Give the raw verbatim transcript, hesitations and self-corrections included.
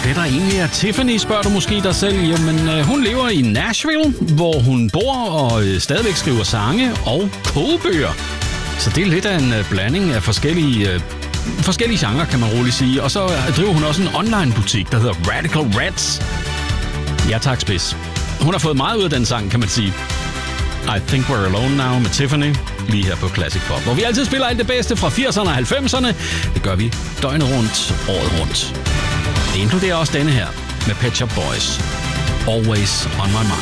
det, der egentlig er Tiffany, spørger du måske dig selv. Jamen, øh, hun lever i Nashville, hvor hun bor og øh, stadigvæk skriver sange og kogebøger. Så det er lidt af en øh, blanding af forskellige, øh, forskellige genrer, kan man roligt sige. Og så øh, driver hun også en online-butik, der hedder Radical Reds. Ja tak, spids. Hun har fået meget ud af den sang, kan man sige. I Think We're Alone Now med Tiffany, lige her på Classic Pop. Hvor vi altid spiller alt det bedste fra firserne og halvfemserne. Det gør vi døgnet rundt, året rundt. Det inkluderer også denne her med Pet Shop Boys. Always on my mind.